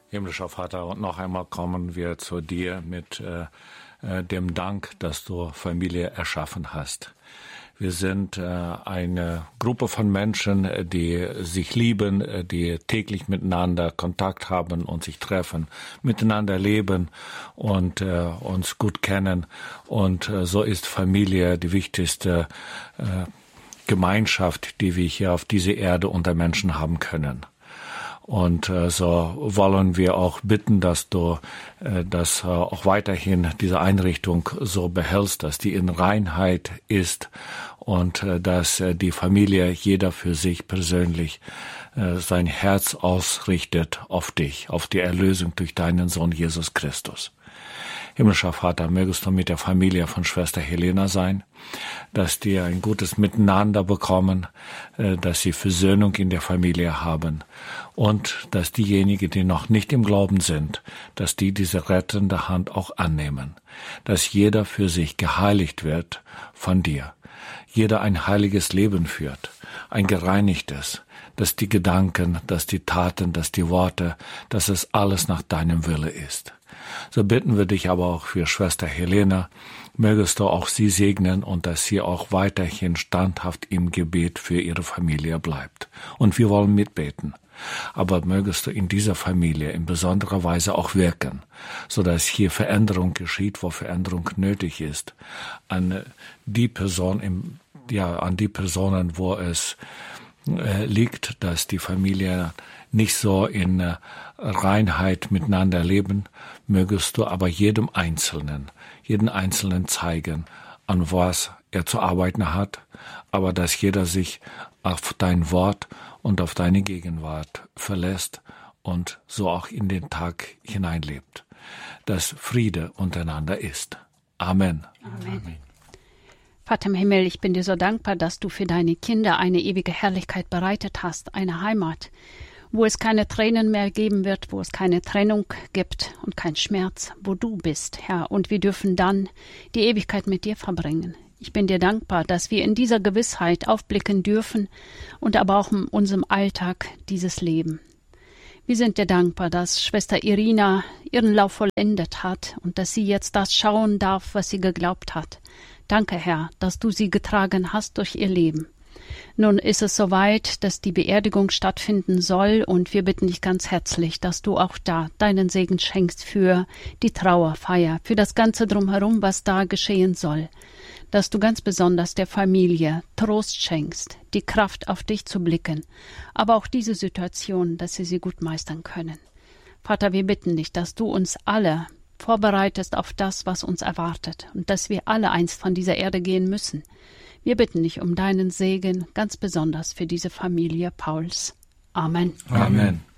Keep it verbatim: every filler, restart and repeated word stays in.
Himmlischer Vater, und noch einmal kommen wir zu dir mit äh, äh, dem Dank, dass du Familie erschaffen hast. Wir sind äh, eine Gruppe von Menschen, die sich lieben, die täglich miteinander Kontakt haben und sich treffen, miteinander leben und äh, uns gut kennen. Und äh, so ist Familie die wichtigste äh, Gemeinschaft, die wir hier auf dieser Erde unter Menschen haben können. Und äh, so wollen wir auch bitten, dass du äh, das äh, auch weiterhin diese Einrichtung so behältst, dass die in Reinheit ist und äh, dass äh, die Familie jeder für sich persönlich äh, sein Herz ausrichtet auf dich, auf die Erlösung durch deinen Sohn Jesus Christus. Himmlischer Vater, mögest du mit der Familie von Schwester Helena sein, dass die ein gutes Miteinander bekommen, dass sie Versöhnung in der Familie haben und dass diejenigen, die noch nicht im Glauben sind, dass die diese rettende Hand auch annehmen, dass jeder für sich geheiligt wird von dir, jeder ein heiliges Leben führt, ein gereinigtes, dass die Gedanken, dass die Taten, dass die Worte, dass es alles nach deinem Wille ist. So bitten wir dich aber auch für Schwester Helena, mögest du auch sie segnen und dass sie auch weiterhin standhaft im Gebet für ihre Familie bleibt. Und wir wollen mitbeten. Aber mögest du in dieser Familie in besonderer Weise auch wirken, so dass hier Veränderung geschieht, wo Veränderung nötig ist, an die Person im, ja, an die Personen, wo es äh, liegt, dass die Familie nicht so in äh, Reinheit miteinander leben, mögest du aber jedem Einzelnen, jeden Einzelnen zeigen, an was er zu arbeiten hat, aber dass jeder sich auf dein Wort und auf deine Gegenwart verlässt und so auch in den Tag hineinlebt, dass Friede untereinander ist. Amen. Amen. Amen. Vater im Himmel, ich bin dir so dankbar, dass du für deine Kinder eine ewige Herrlichkeit bereitet hast, eine Heimat, wo es keine Tränen mehr geben wird, wo es keine Trennung gibt und kein Schmerz, wo du bist, Herr, und wir dürfen dann die Ewigkeit mit dir verbringen. Ich bin dir dankbar, dass wir in dieser Gewissheit aufblicken dürfen und aber auch in unserem Alltag dieses Leben. Wir sind dir dankbar, dass Schwester Irina ihren Lauf vollendet hat und dass sie jetzt das schauen darf, was sie geglaubt hat. Danke, Herr, dass du sie getragen hast durch ihr Leben. Nun ist es soweit, dass die Beerdigung stattfinden soll und wir bitten dich ganz herzlich, dass du auch da deinen Segen schenkst für die Trauerfeier, für das Ganze drumherum, was da geschehen soll. Dass du ganz besonders der Familie Trost schenkst, die Kraft auf dich zu blicken, aber auch diese Situation, dass sie sie gut meistern können. Vater, wir bitten dich, dass du uns alle vorbereitest auf das, was uns erwartet und dass wir alle einst von dieser Erde gehen müssen. Wir bitten dich um deinen Segen, ganz besonders für diese Familie Pauls. Amen. Amen.